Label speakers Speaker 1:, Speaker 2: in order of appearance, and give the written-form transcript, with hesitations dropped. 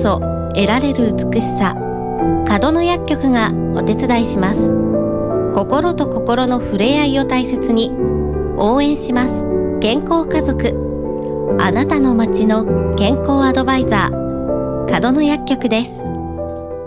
Speaker 1: そ得られる美しさ、角野薬局がお手伝いします。心と心の触れ合いを大切に応援します。健康家族、あなたの街の健康アドバイザー、角野薬局です。